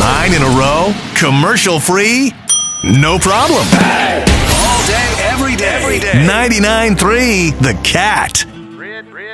9 in a row? Commercial free? No problem. All day, every day. 99.3 The Cat.